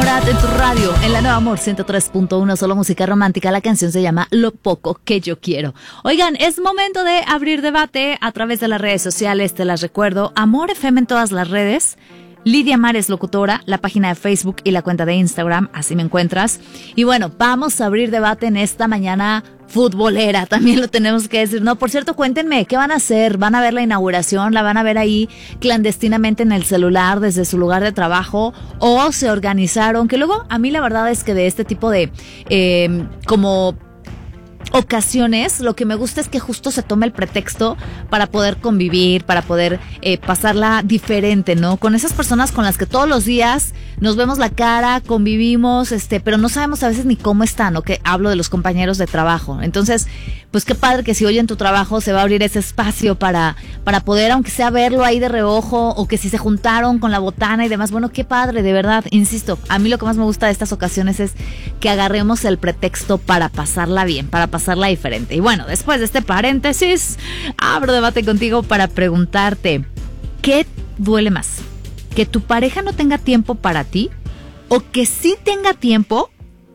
Morat en tu radio, en la Nueva Amor 103.1, solo música romántica. La canción se llama Lo Poco Que Yo Quiero. Oigan, es momento de abrir debate a través de las redes sociales. Te las recuerdo, Amor FM en todas las redes. Lidia Mar es locutora, la página de Facebook y la cuenta de Instagram, así me encuentras. Y bueno, vamos a abrir debate en esta mañana futbolera, también lo tenemos que decir. No, por cierto, cuéntenme, ¿qué van a hacer? ¿Van a ver la inauguración? ¿La van a ver ahí clandestinamente en el celular desde su lugar de trabajo? ¿O se organizaron? Que luego, a mí la verdad es que de este tipo de como ocasiones, lo que me gusta es que justo se tome el pretexto para poder convivir, para poder pasarla diferente, ¿no? Con esas personas con las que todos los días nos vemos la cara, convivimos, pero no sabemos a veces ni cómo están, ¿no? Que hablo de los compañeros de trabajo. Entonces, pues qué padre que si hoy en tu trabajo se va a abrir ese espacio para poder, aunque sea verlo ahí de reojo, o que si se juntaron con la botana y demás, bueno, qué padre, de verdad, insisto, a mí lo que más me gusta de estas ocasiones es que agarremos el pretexto para pasarla bien, para pasarla diferente. Y bueno, después de este paréntesis, abro debate contigo para preguntarte, ¿qué duele más? ¿Que tu pareja no tenga tiempo para ti? ¿O que sí tenga tiempo,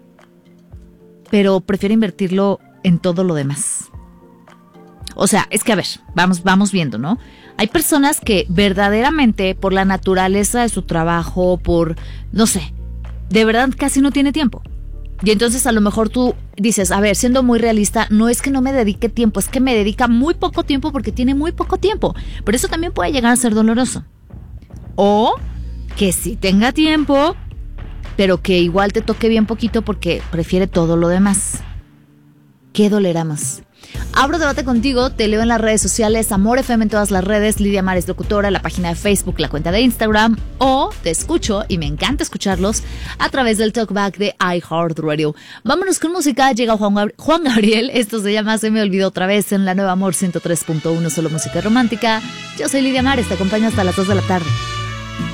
pero prefiere invertirlo en todo lo demás? O sea, es que a ver, vamos viendo, ¿no? Hay personas que verdaderamente por la naturaleza de su trabajo, no sé, de verdad casi no tiene tiempo. Y entonces a lo mejor tú dices, a ver, siendo muy realista, no es que no me dedique tiempo, es que me dedica muy poco tiempo porque tiene muy poco tiempo. Pero eso también puede llegar a ser doloroso. O que sí tenga tiempo, pero que igual te toque bien poquito porque prefiere todo lo demás. ¿Qué dolerá más? Abro debate contigo, te leo en las redes sociales, Amor FM en todas las redes, Lidia Mar es locutora, la página de Facebook, la cuenta de Instagram, o te escucho, y me encanta escucharlos, a través del talkback de iHeartRadio. Vámonos con música, llega Juan Gabriel, esto se llama Se Me Olvidó Otra Vez en la Nueva Amor 103.1, solo música romántica. Yo soy Lidia Mar, te acompaño hasta las 2 de la tarde.